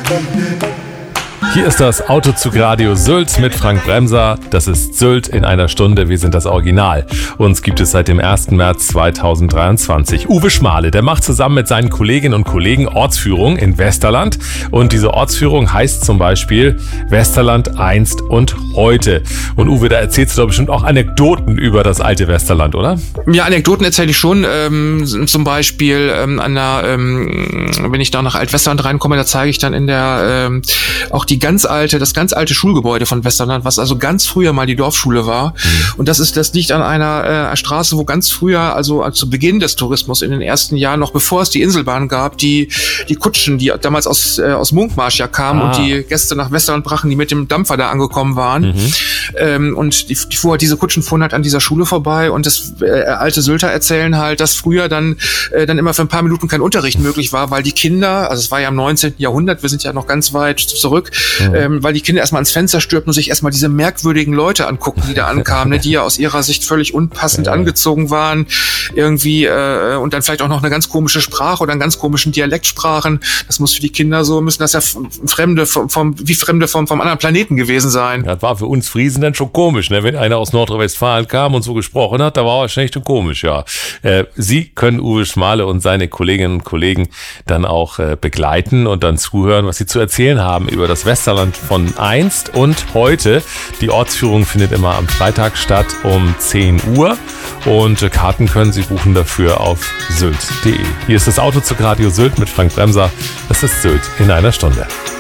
Hier ist das Autozug Radio Sylt mit Frank Bremser. Das ist Sylt in einer Stunde. Wir sind das Original. Uns gibt es seit dem 1. März 2023. Uwe Schmale, der macht zusammen mit seinen Kolleginnen und Kollegen Ortsführung in Westerland. Und diese Ortsführung heißt zum Beispiel Westerland einst und heute. Und Uwe, da erzählst du doch bestimmt auch Anekdoten über das alte Westerland, oder? Ja, Anekdoten erzähle ich schon. Zum Beispiel wenn ich da nach Alt-Westerland reinkomme, da zeige ich dann in der auch das ganz alte Schulgebäude von Westerland, was also ganz früher mal die Dorfschule war. Und das liegt an einer Straße, wo ganz früher, also zu Beginn des Tourismus in den ersten Jahren, noch bevor es die Inselbahn gab, die Kutschen, die damals aus Munkmarsch ja kamen und die Gäste nach Westerland brachten, die mit dem Dampfer da angekommen waren. Und diese Kutschen fuhren halt an dieser Schule vorbei und das alte Sylter erzählen halt, dass früher dann immer für ein paar Minuten kein Unterricht möglich war, weil die Kinder, also es war ja im 19. Jahrhundert, wir sind ja noch ganz weit zurück, weil die Kinder erstmal ans Fenster stürmten und sich erstmal diese merkwürdigen Leute anguckten, die da ankamen, ne, die ja aus ihrer Sicht völlig unpassend angezogen waren, irgendwie und dann vielleicht auch noch eine ganz komische Sprache oder einen ganz komischen Dialekt sprachen. Das muss für die Kinder müssen das ja Fremde vom anderen Planeten gewesen sein. Das war für uns Friesen dann schon komisch, ne? Wenn einer aus Nordrhein-Westfalen kam und so gesprochen hat, da war er schlecht und komisch, ja. Sie können Uwe Schmale und seine Kolleginnen und Kollegen dann auch begleiten und dann zuhören, was sie zu erzählen haben über das Westerland von einst und heute. Die Ortsführung findet immer am Freitag statt um 10 Uhr und Karten können Sie buchen dafür auf sylt.de. Hier ist das Autozug Radio Sylt mit Frank Bremser. Das ist Sylt in einer Stunde.